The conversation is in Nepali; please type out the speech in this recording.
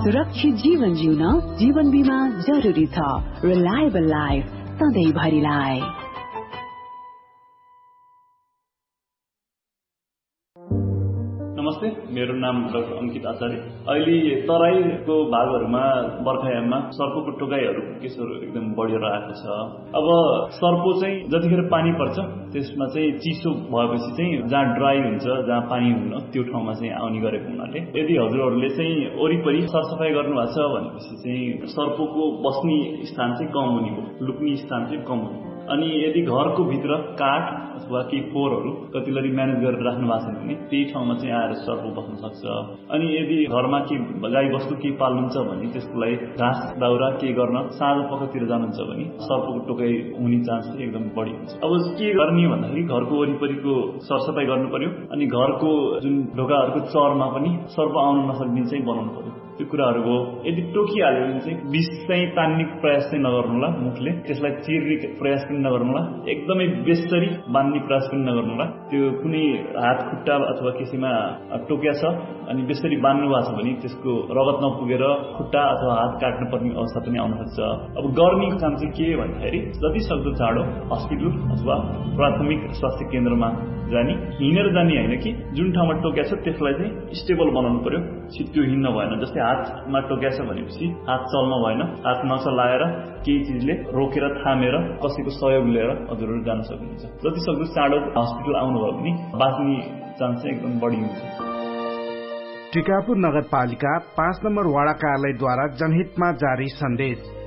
सुरक्षित जीवन जिउन जीवन बीमा जरुरी छ। Reliable life सधैँभरिलाई। नमस्ते, मेरो नाम डाक्टर अंकित आचार्य। अहिले तराईको भागहरूमा बर्खायाममा सर्पोको टोकाइहरू केसहरू एकदम बढेर आएको छ। अब सर्पो चाहिँ जतिखेर पानी पर्छ त्यसमा चाहिँ चिसो भएपछि चाहिँ जहाँ ड्राई हुन्छ, जहाँ पानी हुन्न त्यो ठाउँमा चाहिँ आउने गरेको हुनाले यदि हजुरहरूले चाहिँ वरिपरि सरसफाई गर्नुभएको छ भनेपछि चाहिँ सर्पोको बस्ने स्थान चाहिँ कम हुने हो, लुक्ने स्थान चाहिँ कम हुने हो। अनि यदि घरको भित्र काठ अथवा केही फोहोरहरू कतिलरी म्यानेज गरेर राख्नु भएको छ भने त्यही ठाउँमा चाहिँ आएर सर्प बस्न सक्छ। अनि यदि घरमा केही गाई बस्तु केही पाल्नुहुन्छ भने त्यसको लागि घाँस दाउरा केही गर्न साँझ पखतिर जानुहुन्छ भने सर्पको टोकाइ हुने चान्स चाहिँ एकदम बढी हुन्छ। अब के गर्ने भन्दाखेरि घरको वरिपरिको सरसफाई गर्नु पर्यो अनि घरको जुन ढोकाहरूको चरमा पनि सर्प आउन नसक्ने चाहिँ बनाउनु पर्यो। त्यो कुराहरू हो। यदि टोकिहाल्यो भने चाहिँ विष चाहिँ तान्ने प्रयास चाहिँ नगर्नुहोला, मुखले त्यसलाई चिर्ने प्रयास पनि नगर्नुहोला, एकदमै बेसरी बान्ने प्रयास पनि नगर्नुहोला। त्यो कुनै हात खुट्टा अथवा कसैमा टोक्या छ अनि बेसरी बान्नु भएको छ भने त्यसको रगत नपुगेर खुट्टा अथवा हात काट्नु पर्ने अवस्था पनि आउन सक्छ। अब गर्ने काम चाहिँ के भन्दाखेरि जति सक्दो चाँडो हस्पिटल अथवा प्राथमिक स्वास्थ्य केन्द्रमा जाने, हिँडेर जाने होइन कि जुन ठाउँमा टोक्या छ त्यसलाई चाहिँ स्टेबल बनाउनु पर्यो। छिट्टो हिँड्न भएन। जस्तै हातमा टोक्या छ भनेपछि हात चल्न भएन, हात नचलाएर केही चिजले रोकेर थामेर कसैको सहयोग लिएर हजुरहरू जान सक्नुहुन्छ। जति सक्दो चाँडो हस्पिटल आउनुभयो भने बाँच्ने चान्स चाहिँ एकदम बढी हुन्छ। टिकापुर नगरपालिका 5 नम्बर वडा कार्यालयद्वारा जनहितमा जारी सन्देश।